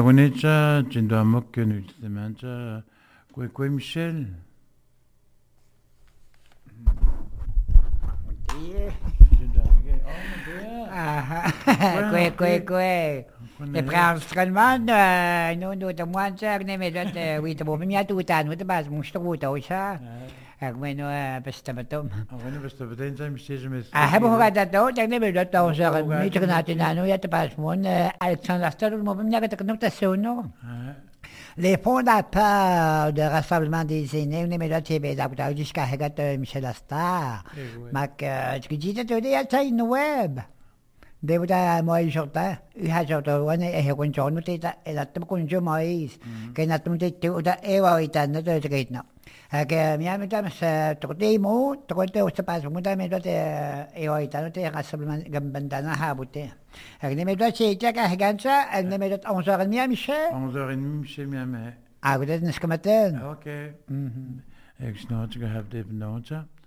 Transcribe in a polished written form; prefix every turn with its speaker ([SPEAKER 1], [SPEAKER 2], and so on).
[SPEAKER 1] Gonetcha, tu dois moquer nous, c'est mancha. Quoi, Michel?
[SPEAKER 2] Kue. Le Franstralman, no, the one sag name that we the woman yet to tan with the bas mustruta, Agmeno Pestabatum.
[SPEAKER 1] I
[SPEAKER 2] have heard that though, they never got those meeting at Nano yet to pass one Alexander Sturm of Nagatasono. Les fondateurs de Rassemblement des aînés, on est là, tu es jusqu'à Michel Astar. Mac, tu dis, tu dis, tu es une web. They would moi sorta, ha sorta one e con giorno te e la con giorno mais, che na tunte te da e wa ita na te che na. Che mi ha messo tutti mo, tutti o sta pas mo da me da e wa ita te rassemblement gambandana ha butte. Ne me da ci che che ganza, ne me da 11h30 Michel.
[SPEAKER 1] 11h30 Michel mi.
[SPEAKER 2] Ah, vous êtes ce matin.
[SPEAKER 1] OK. Ik snap je hebt even nodig.